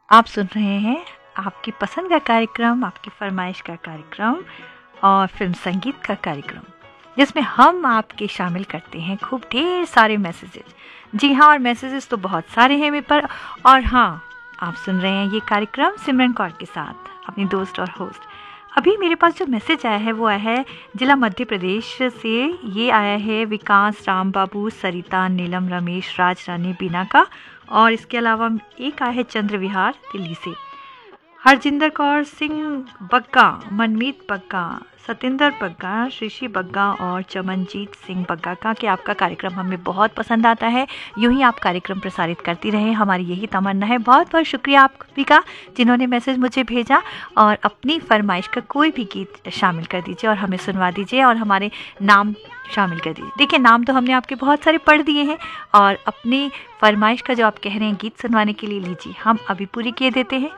आप सुन रहे हैं आपकी पसंद का कार्यक्रम, आपकी फरमाइश का कार्यक्रम और फिल्म संगीत का कार्यक्रम, जिसमें हम आपके शामिल करते हैं खूब ढेर सारे मैसेजेस। जी हाँ, और मैसेजेस तो बहुत सारे हैं मेरे पर। और हाँ, आप सुन रहे हैं ये कार्यक्रम सिमरन कौर के साथ, अपनी दोस्त और होस्ट। अभी मेरे पास जो मैसेज आया है वो आया है जिला मध्य प्रदेश से। ये आया है विकास, राम बाबू, सरिता, नीलम, रमेश, राज, रानी, बीना का। और इसके अलावा एक आया है चंद्र विहार दिल्ली से। हरजिंदर कौर सिंह बग्गा, मनमीत बग्गा, सतिंदर बग्गा, श्रीशी बग्गा और चमनजीत सिंह बग्गा का कि आपका कार्यक्रम हमें बहुत पसंद आता है। यूं ही आप कार्यक्रम प्रसारित करती रहें, हमारी यही तमन्ना है। बहुत बहुत शुक्रिया आप सभी का जिन्होंने मैसेज मुझे भेजा। और अपनी फरमाइश का कोई भी गीत शामिल कर दीजिए और हमें सुनवा दीजिए और हमारे नाम शामिल कर दीजिए। देखिए, नाम तो हमने आपके बहुत सारे पढ़ दिए हैं और अपनी फरमाइश का जो आप कह रहे हैं गीत सुनवाने के लिए, लीजिए हम अभी पूरी किए देते हैं।